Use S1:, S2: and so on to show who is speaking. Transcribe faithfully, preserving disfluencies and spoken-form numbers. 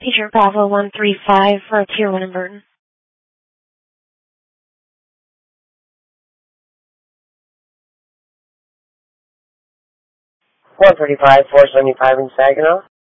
S1: Teacher Bravo one three five for a Tier one in Burton.
S2: one thirty-five, four seventy-five in Saginaw.